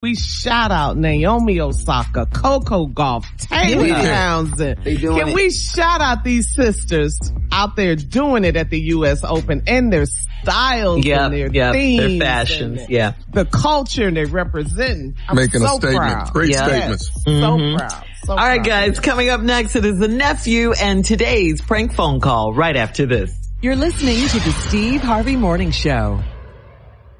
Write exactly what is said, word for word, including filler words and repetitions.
We shout out Naomi Osaka, Coco Gauff, Taylor Yeah. Townsend. They doing Can it. we shout out these sisters out there doing it at the U S Open and their styles Yep, and their yep, themes, their fashions, and yeah. the culture they represent. I'm Making so a statement. Proud. Great Yeah. statements. So Mhm. proud. So All right, proud. guys, coming up next, it is the nephew and today's prank phone call right after this. You're listening to the Steve Harvey Morning Show.